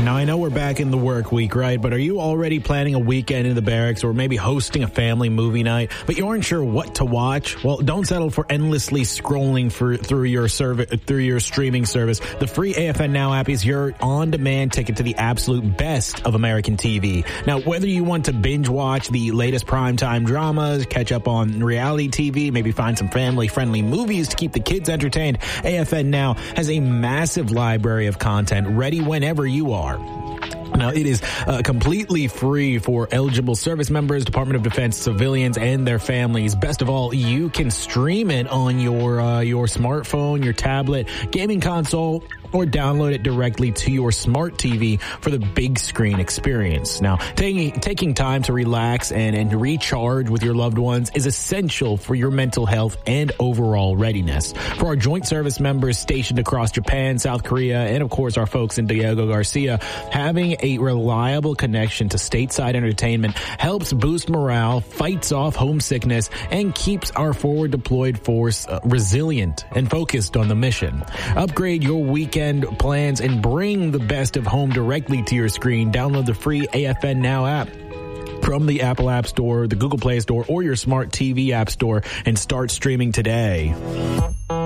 Now, I know we're back in the work week, right? But are you already planning a weekend in the barracks or maybe hosting a family movie night, but you aren't sure what to watch? Well, don't settle for endlessly scrolling through your streaming service. The free AFN Now app is your on-demand ticket to the absolute best of American TV. Now, whether you want to binge watch the latest primetime dramas, catch up on reality TV, maybe find some family-friendly movies to keep the kids entertained, AFN Now has a massive library of content ready whenever you are. Now, it is completely free for eligible service members, Department of Defense civilians, and their families. Best of all, you can stream it on your smartphone, your tablet, gaming console, or download it directly to your smart TV for the big screen experience. Now, taking time to relax and recharge with your loved ones is essential for your mental health and overall readiness. For our joint service members stationed across Japan, South Korea, and of course our folks in Diego Garcia, having a reliable connection to stateside entertainment helps boost morale, fights off homesickness, and keeps our forward deployed force resilient and focused on the mission. Upgrade your weekend plans and bring the best of home directly to your screen. Download the free AFN Now app from the Apple App Store, the Google Play Store, or your smart TV app store and start streaming today.